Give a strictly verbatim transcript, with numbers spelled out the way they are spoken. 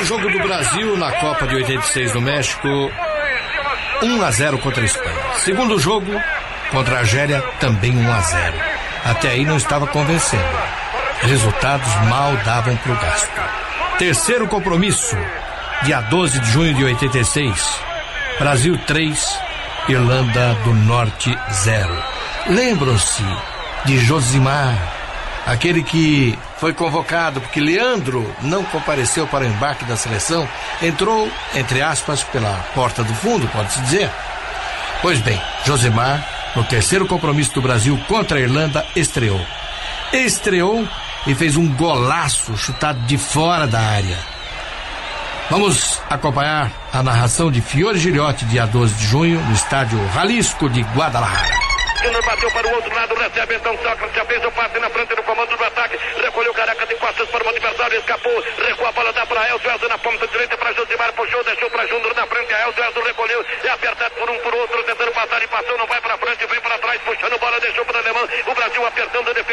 jogo do Brasil na Copa de oitenta e seis no México, um a zero contra a Espanha. Segundo jogo, contra a Argélia, também um a zero. Até aí não estava convencendo. Resultados mal davam pro gasto. Terceiro compromisso, dia doze de junho de oitenta e seis. Brasil três, Irlanda do Norte zero. Lembram-se de Josimar, aquele que foi convocado porque Leandro não compareceu para o embarque da seleção, entrou, entre aspas, pela porta do fundo, pode-se dizer. Pois bem, Josimar, no terceiro compromisso do Brasil contra a Irlanda, estreou. Estreou e fez um golaço chutado de fora da área. Vamos acompanhar a narração de Fiore Gilhote, dia doze de junho, no estádio Jalisco de Guadalajara. Júnior bateu para o outro lado, recebe então Sócrates, já fez o passe na frente do comando do ataque, recolheu Careca de costas para o adversário, escapou, recua a bola, dá para Elcio, Elcio na ponta direita para Josimar, puxou, deixou para Júnior na frente, a Elcio, Elcio recolheu, é apertado por um por outro, tentando passar e passou, não vai para frente, vem para trás, puxando bola, deixou para o alemão, o Brasil apertando,